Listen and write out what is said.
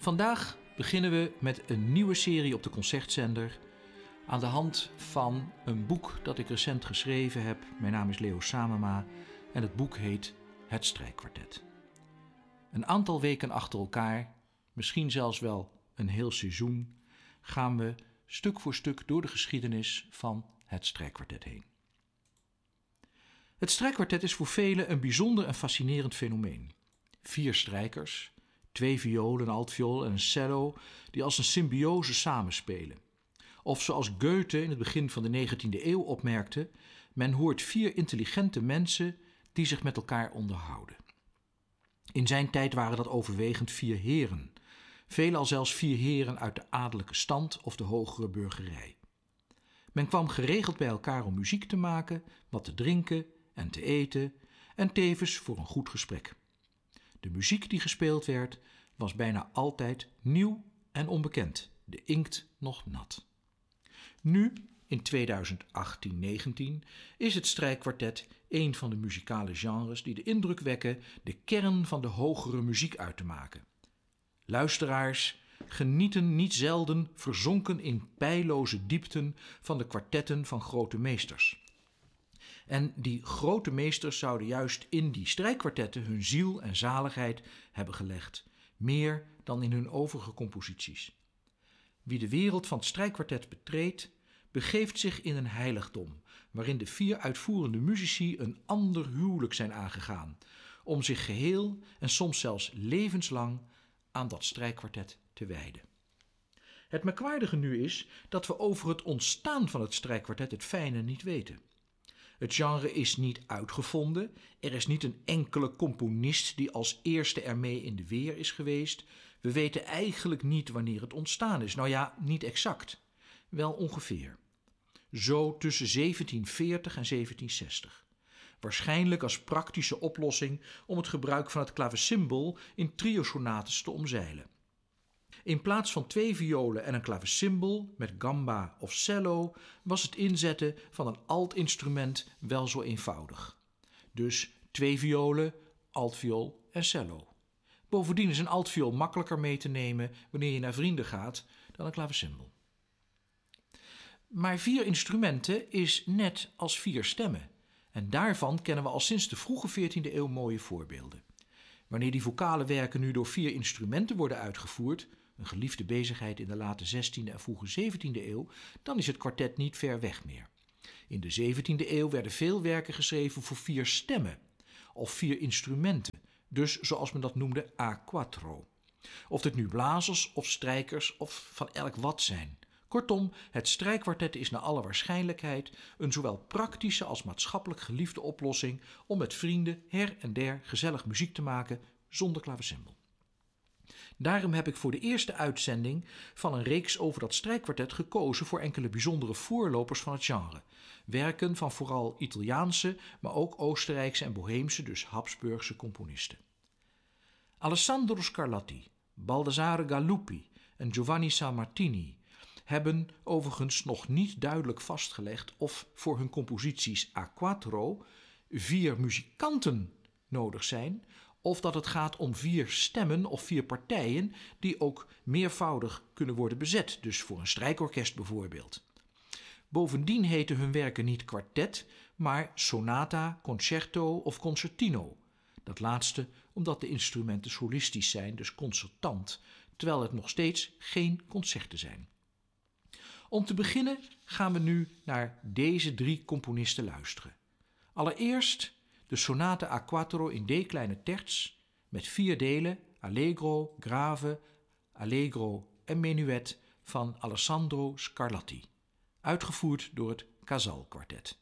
Vandaag beginnen we met een nieuwe serie op de Concertzender aan de hand van een boek dat ik recent geschreven heb. Mijn naam is Leo Samema en het boek heet Het Strijkkwartet. Een aantal weken achter elkaar, misschien zelfs wel een heel seizoen, gaan we stuk voor stuk door de geschiedenis van het strijkkwartet heen. Het strijkkwartet is voor velen een bijzonder en fascinerend fenomeen. 4 strijkers, 2 violen, een altviool en een cello die als een symbiose samenspelen. Of zoals Goethe in het begin van de 19e eeuw opmerkte, men hoort 4 intelligente mensen die zich met elkaar onderhouden. In zijn tijd waren dat overwegend 4 heren, veelal zelfs 4 heren uit de adellijke stand of de hogere burgerij. Men kwam geregeld bij elkaar om muziek te maken, wat te drinken en te eten en tevens voor een goed gesprek. De muziek die gespeeld werd was bijna altijd nieuw en onbekend, de inkt nog nat. Nu, in 2018-19, is het strijkkwartet een van de muzikale genres die de indruk wekken de kern van de hogere muziek uit te maken. Luisteraars genieten niet zelden verzonken in peilloze diepten van de kwartetten van grote meesters. En die grote meesters zouden juist in die strijkkwartetten hun ziel en zaligheid hebben gelegd, meer dan in hun overige composities. Wie de wereld van het strijkkwartet betreedt, begeeft zich in een heiligdom, waarin de 4 uitvoerende muzici een ander huwelijk zijn aangegaan, om zich geheel en soms zelfs levenslang aan dat strijkkwartet te wijden. Het merkwaardige nu is dat we over het ontstaan van het strijkkwartet het fijne niet weten. Het genre is niet uitgevonden, er is niet een enkele componist die als eerste ermee in de weer is geweest. We weten eigenlijk niet wanneer het ontstaan is. Nou ja, niet exact, wel ongeveer. Zo tussen 1740 en 1760. Waarschijnlijk als praktische oplossing om het gebruik van het klavecimbal in triosonates te omzeilen. In plaats van 2 violen en een klavecimbal met gamba of cello was het inzetten van een altinstrument wel zo eenvoudig. Dus 2 violen, altviool en cello. Bovendien is een altviool makkelijker mee te nemen wanneer je naar vrienden gaat dan een klavecimbal. Maar 4 instrumenten is net als 4 stemmen. En daarvan kennen we al sinds de vroege 14e eeuw mooie voorbeelden. Wanneer die vocale werken nu door 4 instrumenten worden uitgevoerd, een geliefde bezigheid in de late 16e en vroege 17e eeuw, dan is het kwartet niet ver weg meer. In de 17e eeuw werden veel werken geschreven voor 4 stemmen of 4 instrumenten, dus zoals men dat noemde a quattro. Of dit nu blazers of strijkers of van elk wat zijn. Kortom, het strijkkwartet is naar alle waarschijnlijkheid een zowel praktische als maatschappelijk geliefde oplossing om met vrienden her en der gezellig muziek te maken zonder klavecimbal. Daarom heb ik voor de eerste uitzending van een reeks over dat strijkkwartet gekozen voor enkele bijzondere voorlopers van het genre. Werken van vooral Italiaanse, maar ook Oostenrijkse en Boheemse, dus Habsburgse componisten. Alessandro Scarlatti, Baldassare Galuppi en Giovanni Sammartini hebben overigens nog niet duidelijk vastgelegd of voor hun composities a quattro 4 muzikanten nodig zijn, of dat het gaat om 4 stemmen of 4 partijen die ook meervoudig kunnen worden bezet, dus voor een strijkorkest bijvoorbeeld. Bovendien heten hun werken niet kwartet, maar sonata, concerto of concertino. Dat laatste omdat de instrumenten solistisch zijn, dus concertant, terwijl het nog steeds geen concerten zijn. Om te beginnen gaan we nu naar deze 3 componisten luisteren. Allereerst de sonate a quattro in D kleine terts met 4 delen, allegro, grave, allegro en menuet van Alessandro Scarlatti, uitgevoerd door het Casal Kwartet.